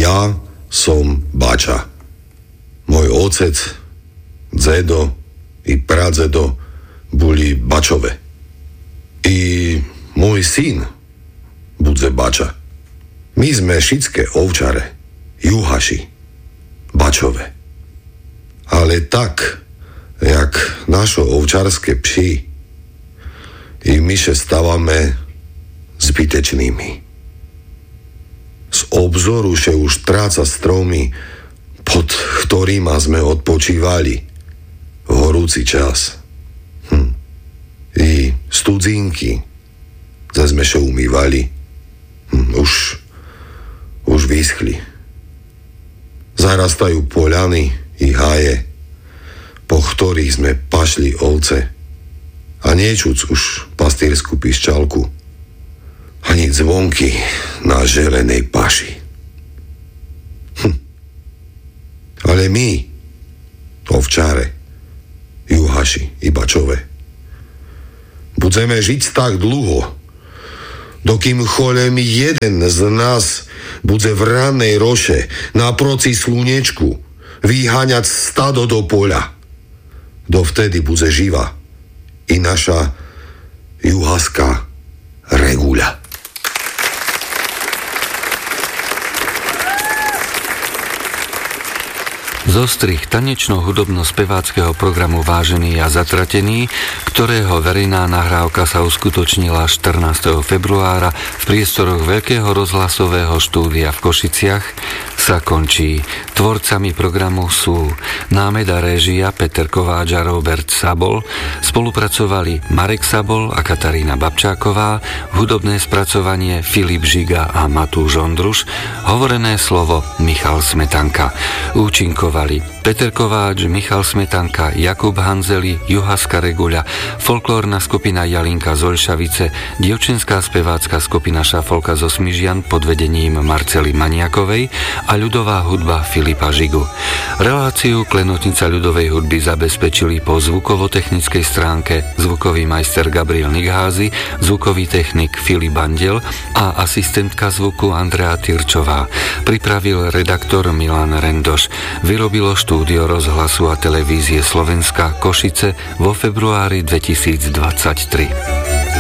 Ja som Bača. Môj otec, dzedo i pradzedo boli Bačové. I môj syn bude Bača. My sme všetké ovčare, juhaši, Bačové. Ale tak, jak naše ovčarské psi, i my sa stávame zbytečnými. Z obzoru sa už tráca stromy, pod ktorými sme odpočívali v horúci čas. I studzinky, kde sme sa umývali, už vyschli. Zarastajú poľany i háje, po ktorých sme pašli ovce a nečuc už pastierskú piščalku ani zvonky na želenej paši. Ale my, ovčare, juhaši i Bačové, budeme žiť tak dlho, dokým cholem jeden z nás bude v rannej roše naproti slunečku vyháňať stado do poľa. Dovtedy bude živa i naša juhaská Regula. Zostrih tanečno-hudobno-speváckeho programu Vážený a zatratený, ktorého verejná nahrávka sa uskutočnila 14. februára v priestoroch Veľkého rozhlasového štúdia v Košiciach, sa končí. Tvorcami programu sú námed a réžia Peter Kováč a Robert Sabol, spolupracovali Marek Sabol a Katarína Babčáková, hudobné spracovanie Filip Žiga a Matúš Ondruš, hovorené slovo Michal Smetanka. Účinkovali Peter Kováč, Michal Smetanka, Jakub Hanzeli, juhaská Regula, folklórna skupina Jalinka z Oľšavice, dievčenská spevácka skupina Šafolka zo Smižian pod vedením Marcely Maniakovej a ľudová hudba Filipa Žigu. Reláciu Klenotnica ľudovej hudby zabezpečili po zvukovo-technickej stránke zvukový majster Gabriel Nigházy, zvukový technik Filip Bandel a asistentka zvuku Andrea Tyrčová. Pripravil redaktor Milan Rendoš. Vyrobilo štúdio rozhlasu a televízie Slovenska Košice vo februári 2023.